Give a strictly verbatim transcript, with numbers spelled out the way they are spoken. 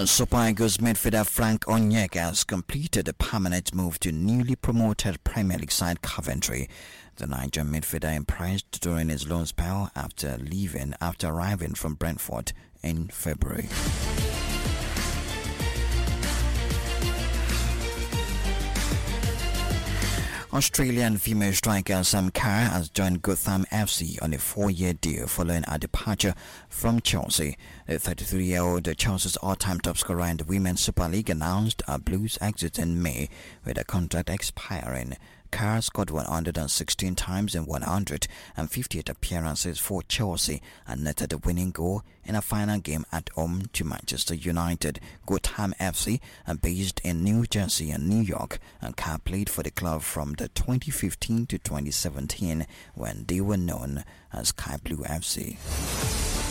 Super Eagles midfielder Frank Onyeka has completed a permanent move to newly promoted Premier League side Coventry. The Nigerian midfielder impressed during his loan spell after leaving after arriving from Brentford in February. Australian female striker Sam Kerr has joined Gotham F C on a four-year deal following her departure from Chelsea. The thirty-three-year-old Chelsea's all-time top scorer in the Women's Super League announced her Blues exit in May with her contract expiring. Kerr scored one hundred sixteen times in one hundred fifty-eight appearances for Chelsea and netted the winning goal in a final game at home to Manchester United. Gotham F C are based in New Jersey and New York, and Kerr played for the club from the twenty fifteen to twenty seventeen when they were known as Sky Blue F C.